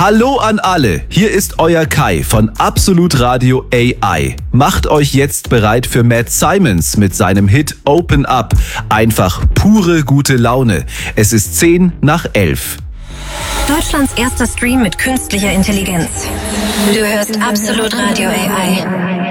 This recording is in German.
Hallo an alle, hier ist euer Kai von Absolut Radio AI. Macht euch jetzt bereit für Matt Simons mit seinem Hit Open Up. Einfach pure gute Laune. Es ist 10:11. Deutschlands erster Stream mit künstlicher Intelligenz. Du hörst Absolut Radio AI.